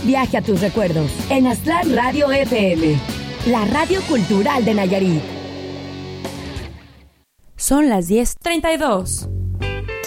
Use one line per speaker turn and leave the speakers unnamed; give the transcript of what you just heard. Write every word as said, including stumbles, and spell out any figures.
Viaje a tus recuerdos en Aztlán Radio F M, la radio cultural de Nayarit.
Son las diez treinta y dos.